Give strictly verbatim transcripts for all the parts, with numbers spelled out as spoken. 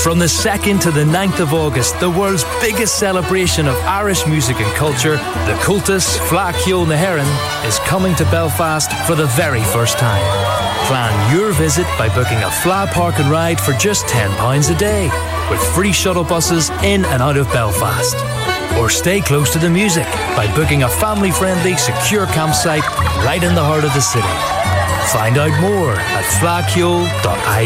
From the second to the ninth of August, the world's biggest celebration of Irish music and culture, the Cultus Fleadh Cheoil na hÉireann, is coming to Belfast for the very first time. Plan your visit by booking a Fleadh Park and Ride for just ten pounds a day, with free shuttle buses in and out of Belfast. Or stay close to the music by booking a family-friendly, secure campsite right in the heart of the city. Find out more at fleadh cheoil dot I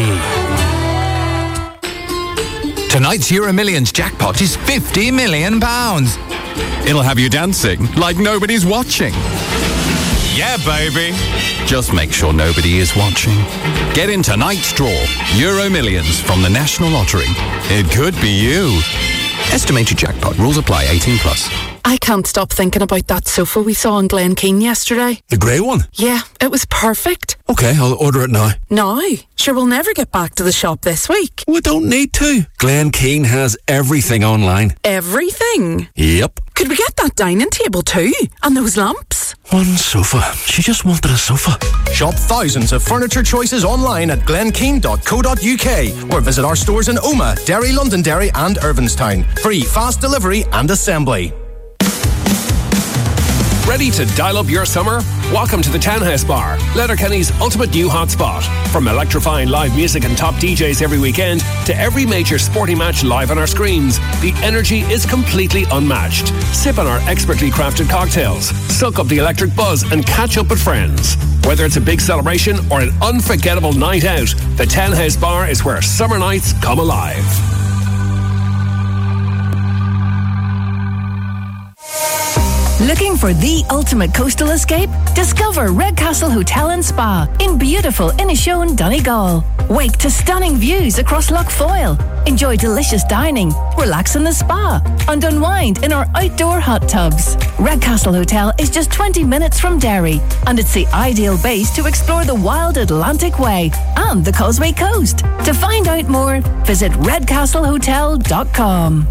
E. Tonight's Euro Millions jackpot is fifty million pounds. It'll have you dancing like nobody's watching. Yeah, baby. Just make sure nobody is watching. Get in tonight's draw. Euro Millions from the National Lottery. It could be you. Estimated jackpot. Rules apply. eighteen plus. I can't stop thinking about that sofa we saw in Glen Keane yesterday. The grey one? Yeah, it was perfect. Okay, I'll order it now. Now? Sure, we'll never get back to the shop this week. We don't need to. Glen Keane has everything online. Everything? Yep. Could we get that dining table too? And those lamps? One sofa. She just wanted a sofa. Shop thousands of furniture choices online at glenkeane dot co dot U K or visit our stores in Oma, Derry, Londonderry and Irvinstown. Free fast delivery and assembly. Ready to dial up your summer? Welcome to the Townhouse Bar, Letterkenny's ultimate new hotspot. From electrifying live music and top D Js every weekend to every major sporting match live on our screens, the energy is completely unmatched. Sip on our expertly crafted cocktails, soak up the electric buzz and catch up with friends. Whether it's a big celebration or an unforgettable night out, the Townhouse Bar is where summer nights come alive. Looking for the ultimate coastal escape? Discover Redcastle Hotel and Spa in beautiful Inishowen, Donegal. Wake to stunning views across Lough Foyle. Enjoy delicious dining, relax in the spa, and unwind in our outdoor hot tubs. Redcastle Hotel is just twenty minutes from Derry, and it's the ideal base to explore the wild Atlantic Way and the Causeway Coast. To find out more, visit redcastle hotel dot com.